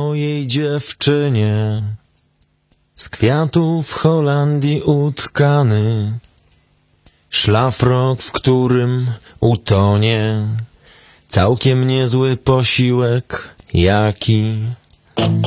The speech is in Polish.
mojej dziewczynie, z kwiatów w Holandii utkany, szlafrok, w którym utonie, całkiem niezły posiłek, jaki